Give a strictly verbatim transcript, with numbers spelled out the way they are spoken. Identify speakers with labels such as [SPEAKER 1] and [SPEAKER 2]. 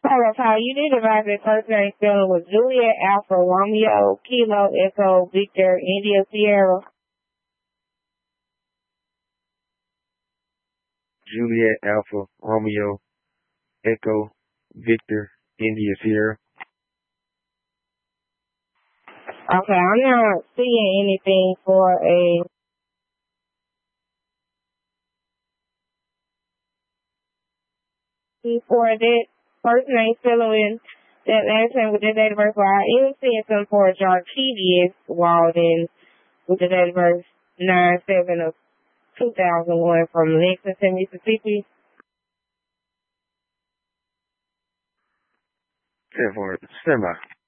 [SPEAKER 1] Hello, Paul. You need to advise that first name spelling was Juliet Alpha Romeo Kilo Echo Victor India Sierra.
[SPEAKER 2] Juliet Alpha Romeo Echo Victor India Sierra.
[SPEAKER 1] Okay, I'm not seeing anything for a for that first name spelling that last name with the date of birth. Well, I am seeing something for Jarkevius Walden with the date of birth nine seven of two thousand one from Lexington, Mississippi.
[SPEAKER 2] ten four, stand by.